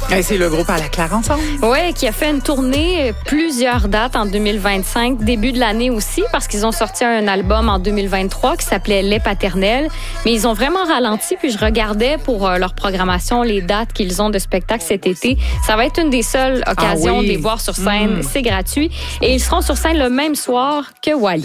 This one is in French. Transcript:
Et c'est le groupe À la Claire ensemble. Oui, qui a fait une tournée, plusieurs dates en 2025, début de l'année aussi, parce qu'ils ont sorti un album en 2023 qui s'appelait Les Paternels. Mais ils ont vraiment ralenti, puis je regardais pour leur programmation les dates qu'ils ont de spectacle cet été. Ça va être une des seules occasions de les voir sur scène. C'est gratuit. Et ils seront sur scène le même soir que Wally.